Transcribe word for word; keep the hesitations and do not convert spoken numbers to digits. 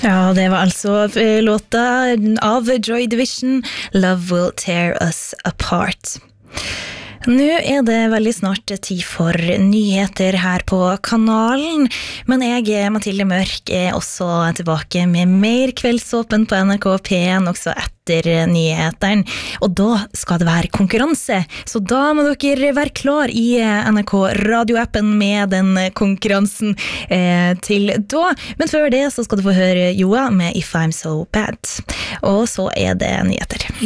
Ja, det var altså låta av Joy Division, Love Will Tear Us Apart. Nå er det veldig snart tid for nyheter her på kanalen, men jeg, Mathilde Mørk, er også tilbake med mer Kveldsåpen på N R K P en, også etter nyhetene. Og da skal det være konkurranse, så da må dere være klar i N R K radioappen med den konkurransen eh, til da. Men før det så skal du få høre Joa med If I'm So Bad. Og så er det nyheter.